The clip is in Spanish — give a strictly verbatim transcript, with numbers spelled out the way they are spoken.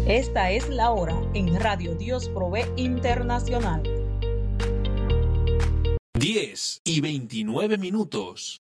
Esta es la hora en Radio Dios Provee Internacional. diez y veintinueve minutos.